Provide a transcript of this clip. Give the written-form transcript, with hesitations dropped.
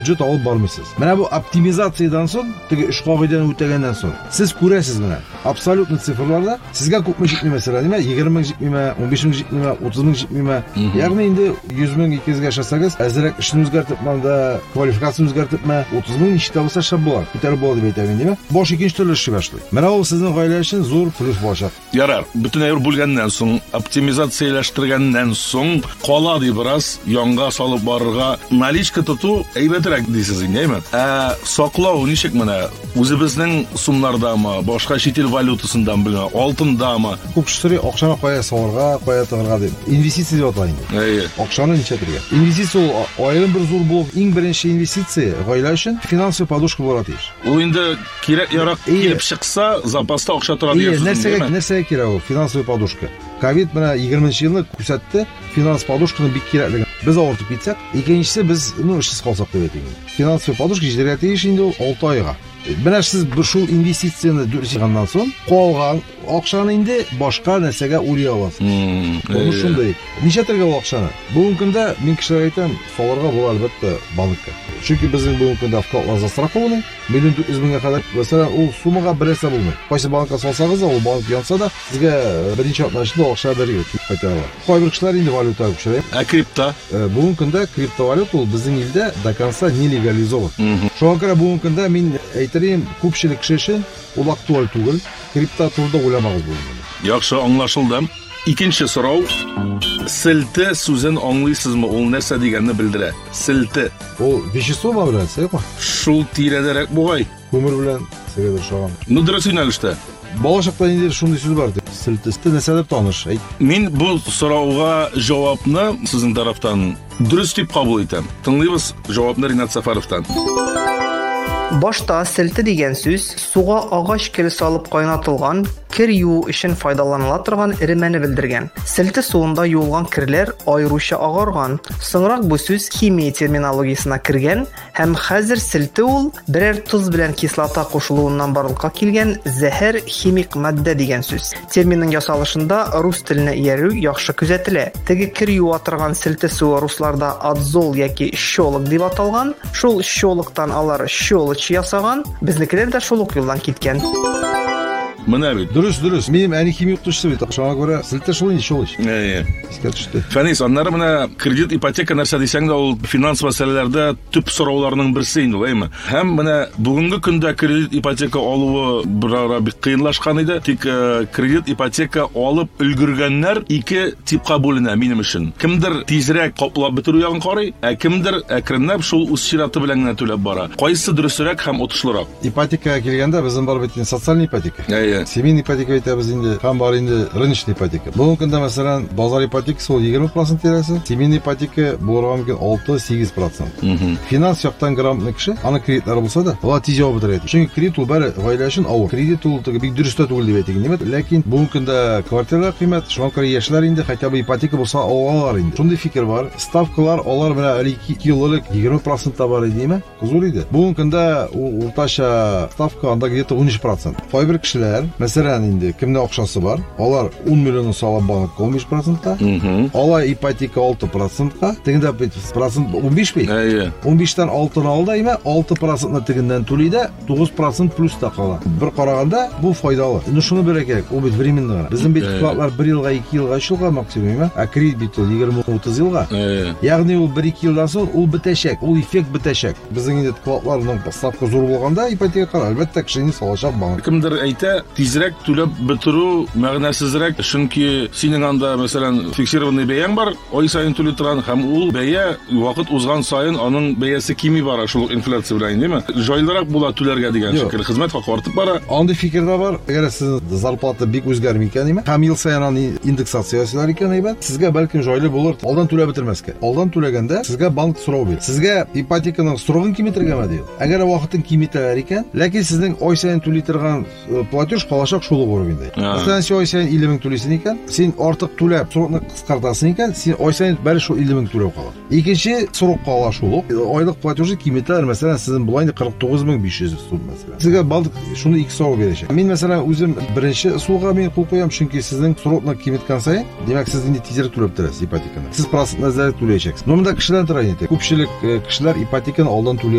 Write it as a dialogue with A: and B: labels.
A: Бюджет алып бармыйсыз. Менә бу оптимизациядән соң, теге 3 кагыйдәне үтәгәннән соң, сез күрәсез менә, абсолютно цифрларда сезгә күпме җитми мәсәлән, 20 мең җитмиме, 15 мең җитмиме, 30 мең җитмиме. Ягъни инде 100 мең 200 гә эшләсәгез, әзрәк эшне үзгәртеп, монда квалификацияны үзгәртепме, 30 мң ничә булса шәп була. Күтәреп була дип әйтәм инде. Баш икенче төрле эшли башлый. Менә ул сезнең гаилә өчен зур плюс булачак.
B: Ярар, бөтен әйбер бүлгәннән соң, оптимизацияләштергәннән соң, кала ди бераз янга салып барырга, наличка тоту әйбәтрәк дисез инде. Саклау ничек менә? Үзебезнең сумнардамы, башка чит ил валютасындан белән, алтындамы?
A: Күп кеше акчаны кая салырга, кая тыгырга дип. Инвестиция дип атала инде. Акчаны ничә тиргә? Инвестиция ул аерым бер зур булып, иң беренче инвестиция гаилә өчен финансовый подушка булырга тиеш.
B: Ул инде кирәк ярак килеп чыкса, запаста акча тора диясез.
A: Нәрсәгә кирәк ул финансовый подушка? Ковид менә 20-нчы елны күрсәтте, финанс подушканың бик кирәклеген. Без авыртып китсәк, икенчесе без, эшсез калсак дип әйтик. Финансовый подушка җитәргә тиеш инде ул 6 айга. Менә сез шул инвестицияны дүрсиганнан соң, калган акчаны инде башка нәрсәгә уйлый аласыз. Ул шундый. Ничә тиргә ул акчаны? Бүгенге көндә мин кешеләргә әйтәм, салырга була әлбәттә банкка. Чөнки безнең бүгенге көндә вкладлар застрахованы, 1 400 меңгә кадәр, мәсәлән, ул суммага берәрсә булмый. Кайсы банкка салсагыз, ул банк янса да, сезгә беренче атнашында акча бирергә кайтаралар. Кайбер кешеләр инде валюта күчерә.
B: Крипто?
A: Бүгенге көндә криптовалюта ул безнең илдә до конца не легализован. Шуңа күрә бүгенге көндә мин әйтерим, күпчелек кеше өчен ул актуаль түгел. Крипто турында уйламагыз булмый.
B: Яхшы, аңлашылды. Икенче сорау. Селте сүзен аңлыйсызмы? Ул нәрсә дигәнне белдерә? Селте.
A: Ул вещество белән сөйкә.
B: Шул тирәдәрәк бугай.
A: Күмер белән сөйгә шаган.
B: Дөрес юнәлештә.
A: Балачакта инде шундый сүз бар. Селтесте нәрсә дип таныш.
B: Мин бу сорауга җавапны сезнең тарафтан дөрес дип кабул итәм. Тыңлыйбыз җавапны Ринат Сафаровтан.
C: Башта селте дигән сүз суга агач кире салып кайнатылган кир юу өчен файдаланыла торган эремәне белдергән. Селте суында юылган кирләр аеруча агарган. Соңрак бу сүз химия терминологиясына кергән һәм хәзер селте ул берәр туз белән кислота кушылуыннан барлыкка килгән зәһәр химик матдә дигән сүз. Терминның ясалышында рус теленә иярү яхшы күзәтелә. Теге кир юа торган селте суы русларда адзол яки щолок дип аталган. Шул щолоктан алар щолочь ясаган. Безнекеләр дә шул ук юлдан киткән.
B: Менә бит.
A: Дөрес. Минем әни химия укытучысы бит. Шуңа күрә селте шул инде шул ич. Искә төште.
B: Фәнис, аннары менә кредит, ипотека нәрсә дисәң дә ул финанс мәсьәләләрдә төп сорауларның берсе инде, әйме. Һәм менә бүгенге көндә кредит, ипотека алуы берара бик кыенлашкан иде. Тик кредит, ипотека алып өлгергәннәр ике типка бүленә минем өчен. Кемдер тизрәк каплап бетерү ягын карый, кемдер әкренләп шул үз чираты белән генә түләп бара. Кайсы дөресрәк һәм отышлырак?
A: Ипотекага килгәндә безнең бар бит социаль ипотека. Семейный ипотека әйтәбез инде, һәм бар инде рыночный ипотека. Бүгенге көндә мәсәлән, базар ипотекасы ул 20% тирәсе, семейный ипотека булырга мөмкин 6-8%. Финанс яктан грамотный кеше, аны кредитлары булса да, ул тиз җавап бирә. Чөнки кредит ул бер гаилә өчен авыр. Кредит ул бик дөрес түгел дип әйтик инде. Ләкин бүгенге көндә квартиралар кыйммәт, шуңа күрә яшьләр инде хотя бы ипотека булса алалар инде. Шундый фикер бар. Ставкалар алар белән 2 еллык 20% та бар иде, зур иде. Бүгенге көндә уртача ставка анда где-то 13%. Кайбер кешеләр, мәсәлән, инде кемдә акчасы бар, алар 10 миллион салып банкка 15%-ка, алар ипотека 6%-ка, тегендә процент 15 бит. 15-тән 6-ны алды, 6%-ны тегеннән түли дә 9% плюс та кала. Бер караганда бу файдалы. Шуны белә кирәк, ул бит временный гына. Безнең бит вкладлар 1 елга, 2 елга, 3 елга максимум, кредит бит 20-30 елга. Ягъни ул 1-2 елдан соң ул бетәчәк, ул эффект бетәчәк. Безнең инде вкладларның ставка зур булганда ипотека әлбәттә кешене салачак банк.
B: Кемдер әйтә, тизрәк түләп бетерү мәгънәсезрәк, чөнки синең анда мәсәлән фиксированный бәяң бар, ай сайын түли торган һәм ул бәя вакыт узган сайын аның бәясе кими бара, шул инфляция белән, әйеме? Җайлырак була түләргә дигән шикелле хезмәт хакы артып бара.
A: Андый фикер дә бар. Әгәр сез зарплата бик үзгәрми икән, һәм ел саен аны индексация ясыйлар икән, сезгә бәлкем җайлы булыр. Алдан түләп бетермәскә. Алдан түләгәндә сезгә банк сорау бирә. Сезгә ипотеканың срогын киметергәме ди. Әгәр вакытын киметәләр икән, ләкин сезнең ай сайын түли торган платеж платеж калачак шул уровеньда. Мәсәлән, сен ай сайын 50 мең түлисең икән, син артык түләп срокны кыскартасың икән, син ай сайын бәле шул 50 мең түләп кала. Икенче срок кала шул ук. Айлык платежы кимәтләр, мәсәлән, сезнең булай 49500 сум мәсәлән. Сезгә балдык шуны 2 срок бирәчәк. Мин мәсәлән үзем беренче срокка мин кул куям, чөнки сезнең срокны кимәткән сайын, димәк сез инде тизрәк түләп торасыз ипотеканы. Сез процент назар түләячәксез. Но монда кешеләр тора инде. Күпчелек кешеләр ипотеканы алдан түли